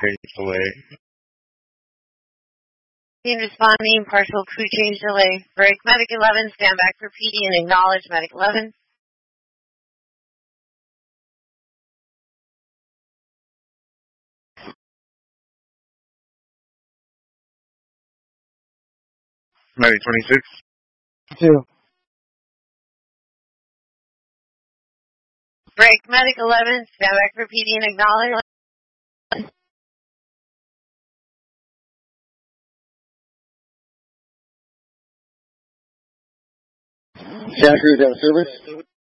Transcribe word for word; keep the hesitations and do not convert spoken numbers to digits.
change delay. Team responding, partial crew change delay. Break Medic eleven, stand back for P D and acknowledge Medic eleven. Medic twenty-six. Two. Break Medic eleven, stand back for P D and acknowledge. Santa Cruz out of service.